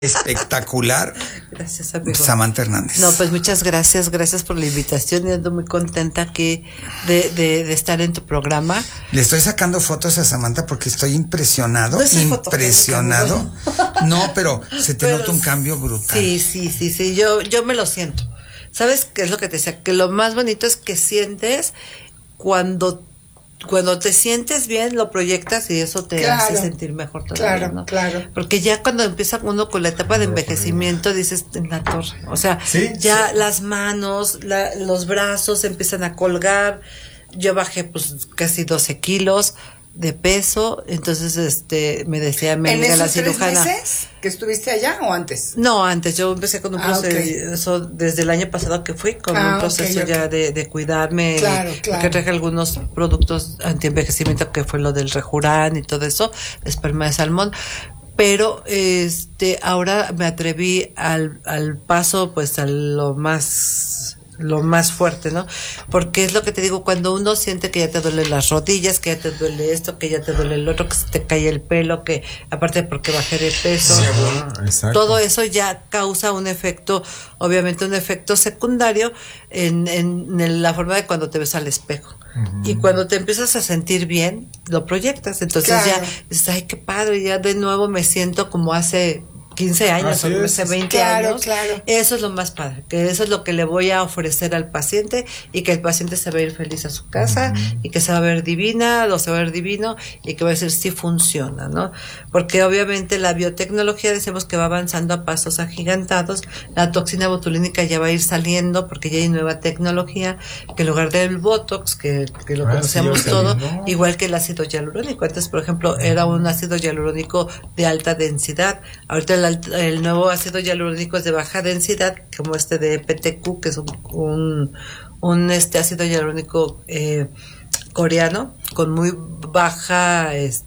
espectacular. Gracias, amigo. Samantha Hernández. No, pues muchas gracias por la invitación y ando muy contenta aquí de estar en tu programa. Le estoy sacando fotos a Samantha porque estoy impresionado, impresionado. No, pero se te nota un cambio brutal. Sí, yo me lo siento. ¿Sabes qué es lo que te decía? Que lo más bonito es que sientes cuando te sientes bien, lo proyectas y eso te hace sentir mejor todavía, ¿no? Claro. Porque ya cuando empieza uno con la etapa de envejecimiento, dices, en la torre. O sea, las manos, los brazos empiezan a colgar. Yo bajé pues casi 12 kilos de peso, entonces me decía, me diga la cirujana. ¿En esos 3 meses que estuviste allá o antes? No, antes. Yo empecé con un proceso desde el año pasado que fui con un proceso ya de cuidarme, porque traje algunos productos antienvejecimiento que fue lo del Rejurán y todo eso, esperma de salmón. Pero ahora me atreví al paso, pues a lo más fuerte, ¿no? Porque es lo que te digo, cuando uno siente que ya te duelen las rodillas, que ya te duele esto, que ya te duele el otro, que se te cae el pelo, que aparte porque bajé de peso, todo eso ya causa un efecto, obviamente un efecto secundario en la forma de cuando te ves al espejo. Y cuando te empiezas a sentir bien, lo proyectas, entonces ya dices, ay, qué padre, ya de nuevo me siento como hace 15 años, o hace 20 años. Eso es lo más padre, que eso es lo que le voy a ofrecer al paciente y que el paciente se va a ir feliz a su casa y que se va a ver divina, o se va a ver divino y que va a decir sí funciona, ¿no? Porque obviamente la biotecnología decimos que va avanzando a pasos agigantados, la toxina botulínica ya va a ir saliendo porque ya hay nueva tecnología, que en lugar del Botox, que lo conocemos todo, igual que el ácido hialurónico, antes por ejemplo era un ácido hialurónico de alta densidad, ahorita el nuevo ácido hialurónico es de baja densidad, como de PTQ, que es un ácido hialurónico coreano con muy baja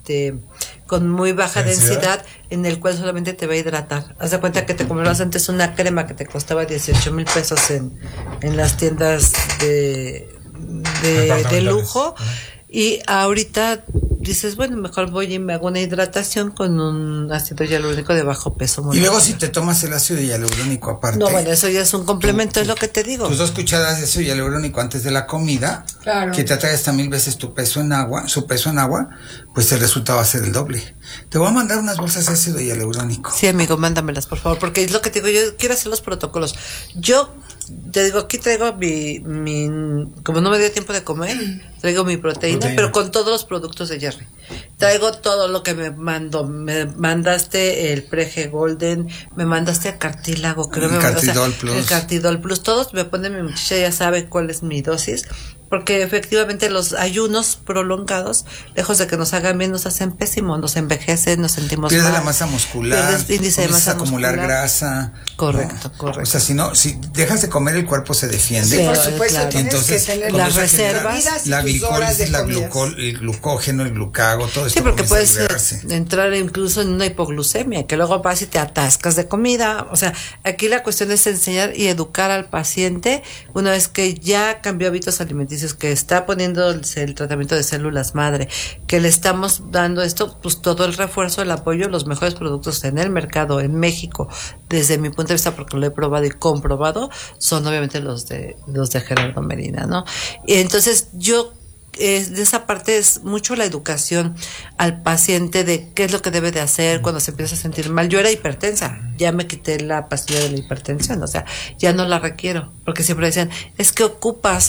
densidad, en el cual solamente te va a hidratar. Haz de cuenta que te comprabas antes una crema que te costaba 18,000 pesos en las tiendas de lujo, y ahorita dices, bueno, mejor voy y me hago una hidratación con un ácido hialurónico de bajo peso molecular. Y luego si te tomas el ácido hialurónico aparte. No, bueno, eso ya es un complemento, es lo que te digo. Tus 2 cucharadas de ácido hialurónico antes de la comida, que te atrae hasta 1000 veces su peso en agua, pues el resultado va a ser el doble. Te voy a mandar unas bolsas de ácido hialurónico. Sí, amigo, mándamelas, por favor, porque es lo que te digo, yo quiero hacer los protocolos. Yo te digo, aquí traigo mi como no me dio tiempo de comer, traigo mi proteína, pero con todos los productos de Jerry. Traigo todo lo que me mandaste el Prege Golden, me mandaste el cartílago, creo que el Cartidol Plus, todos me ponen, mi muchacha ya sabe cuál es mi dosis, porque efectivamente los ayunos prolongados, lejos de que nos hagan bien, nos hacen pésimo, nos envejecen, nos sentimos pierdes mal, la masa muscular, índice de masa acumular muscular. grasa. Correcto. O sea, si dejas de comer, el cuerpo se defiende. Sí, por supuesto, entonces, que tener las reservas, la glicólisis, el glucógeno, el glucago, todo esto. Sí, porque puedes liberarse. entrar incluso en una hipoglucemia, que luego vas y te atascas de comida. O sea, aquí la cuestión es enseñar y educar al paciente una vez que ya cambió hábitos alimenticios, que está poniendo el tratamiento de células madre, que le estamos dando esto, pues todo el refuerzo, el apoyo, los mejores productos en el mercado en México, desde mi punto de vista, porque lo he probado y comprobado, son obviamente los de Gerardo Medina, ¿no? Y entonces yo de esa parte es mucho la educación al paciente de qué es lo que debe de hacer cuando se empieza a sentir mal. Yo era hipertensa, ya me quité la pastilla de la hipertensión, o sea, ya no la requiero, porque siempre decían, es que ocupas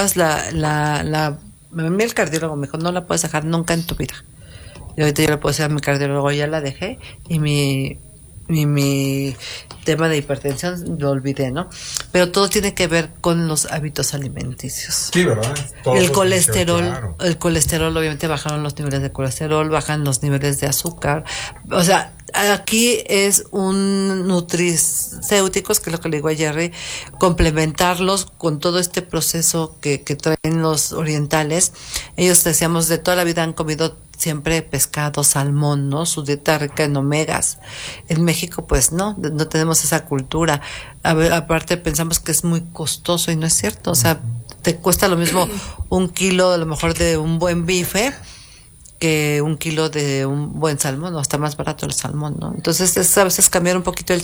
el cardiólogo me dijo, no la puedes dejar nunca en tu vida. Y ahorita yo le puedo decir a mi cardiólogo, ya la dejé, y mi tema de hipertensión lo olvidé, ¿no? Pero todo tiene que ver con los hábitos alimenticios. Sí, ¿verdad? El colesterol, obviamente bajaron los niveles de colesterol, bajan los niveles de azúcar. O sea, aquí es un nutricéuticos, que es lo que le digo a Jerry, complementarlos con todo este proceso que traen los orientales. Ellos, decíamos, de toda la vida han comido siempre pescado, salmón, ¿no? Su dieta rica en omegas. En México, pues no tenemos esa cultura. Aparte pensamos que es muy costoso y no es cierto. O sea, te cuesta lo mismo un kilo a lo mejor de un buen bife que 1 kilo de un buen salmón, o hasta más barato el salmón, ¿no? Entonces es a veces cambiar un poquito el